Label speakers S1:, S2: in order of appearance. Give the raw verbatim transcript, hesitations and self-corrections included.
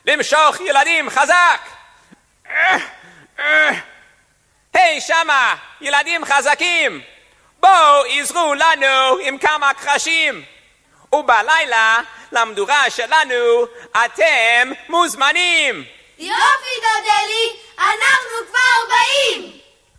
S1: למשוך ילדים חזק! היי שמה, ילדים חזקים! בואו עזרו לנו עם כמה קרשים! ובלילה, למדורה שלנו, אתם מוזמנים!
S2: יופי דודלי, אנחנו כבר באים!